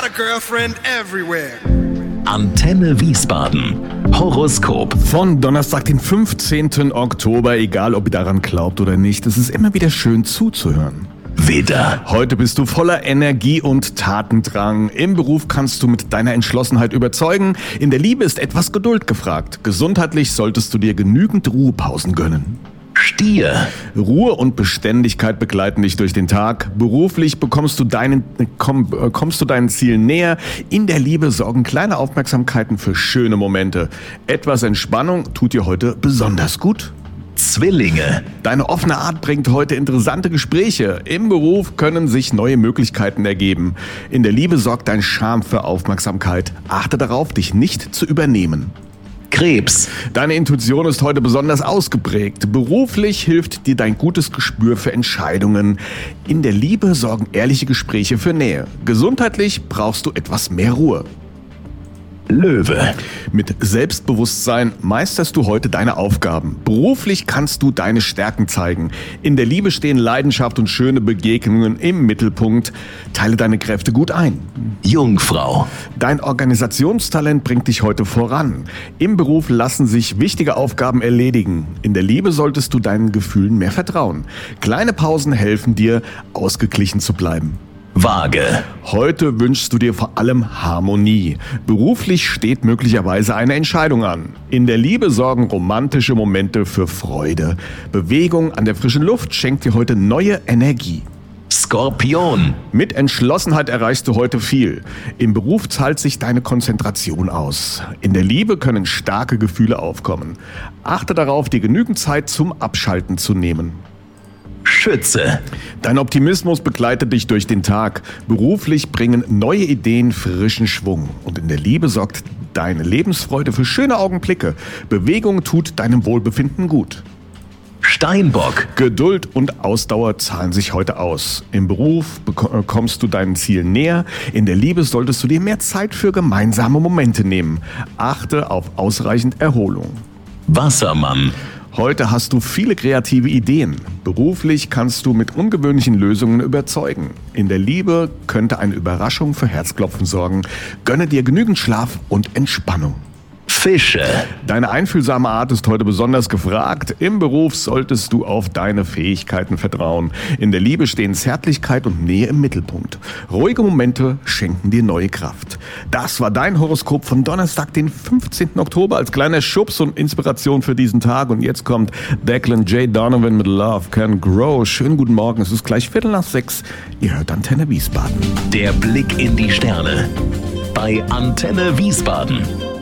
got a girlfriend everywhere. Antenne Wiesbaden. Horoskop. Von Donnerstag, den 15. Oktober, egal ob ihr daran glaubt oder nicht, es ist immer wieder schön zuzuhören. Widder. Heute bist du voller Energie und Tatendrang. Im Beruf kannst du mit deiner Entschlossenheit überzeugen. In der Liebe ist etwas Geduld gefragt. Gesundheitlich solltest du dir genügend Ruhepausen gönnen. Stier. Ruhe und Beständigkeit begleiten dich durch den Tag. Beruflich kommst du deinen Zielen näher. In der Liebe sorgen kleine Aufmerksamkeiten für schöne Momente. Etwas Entspannung tut dir heute besonders gut. Zwillinge. Deine offene Art bringt heute interessante Gespräche. Im Beruf können sich neue Möglichkeiten ergeben. In der Liebe sorgt dein Charme für Aufmerksamkeit. Achte darauf, dich nicht zu übernehmen. Krebs. Deine Intuition ist heute besonders ausgeprägt. Beruflich hilft dir dein gutes Gespür für Entscheidungen. In der Liebe sorgen ehrliche Gespräche für Nähe. Gesundheitlich brauchst du etwas mehr Ruhe. Löwe. Mit Selbstbewusstsein meisterst du heute deine Aufgaben. Beruflich kannst du deine Stärken zeigen. In der Liebe stehen Leidenschaft und schöne Begegnungen im Mittelpunkt. Teile deine Kräfte gut ein. Jungfrau. Dein Organisationstalent bringt dich heute voran. Im Beruf lassen sich wichtige Aufgaben erledigen. In der Liebe solltest du deinen Gefühlen mehr vertrauen. Kleine Pausen helfen dir, ausgeglichen zu bleiben. Waage. Heute wünschst du dir vor allem Harmonie. Beruflich steht möglicherweise eine Entscheidung an. In der Liebe sorgen romantische Momente für Freude. Bewegung an der frischen Luft schenkt dir heute neue Energie. Skorpion. Mit Entschlossenheit erreichst du heute viel. Im Beruf zahlt sich deine Konzentration aus. In der Liebe können starke Gefühle aufkommen. Achte darauf, dir genügend Zeit zum Abschalten zu nehmen. Schütze. Dein Optimismus begleitet dich durch den Tag. Beruflich bringen neue Ideen frischen Schwung. Und in der Liebe sorgt deine Lebensfreude für schöne Augenblicke. Bewegung tut deinem Wohlbefinden gut. Steinbock. Geduld und Ausdauer zahlen sich heute aus. Im Beruf kommst du deinen Zielen näher. In der Liebe solltest du dir mehr Zeit für gemeinsame Momente nehmen. Achte auf ausreichend Erholung. Wassermann. Heute hast du viele kreative Ideen. Beruflich kannst du mit ungewöhnlichen Lösungen überzeugen. In der Liebe könnte eine Überraschung für Herzklopfen sorgen. Gönne dir genügend Schlaf und Entspannung. Fische. Deine einfühlsame Art ist heute besonders gefragt. Im Beruf solltest du auf deine Fähigkeiten vertrauen. In der Liebe stehen Zärtlichkeit und Nähe im Mittelpunkt. Ruhige Momente schenken dir neue Kraft. Das war dein Horoskop von Donnerstag, den 15. Oktober, als kleiner Schubs und Inspiration für diesen Tag. Und jetzt kommt Declan J. Donovan mit Love Can Grow. Schönen guten Morgen, es ist gleich 5:45. Ihr hört Antenne Wiesbaden. Der Blick in die Sterne. Bei Antenne Wiesbaden.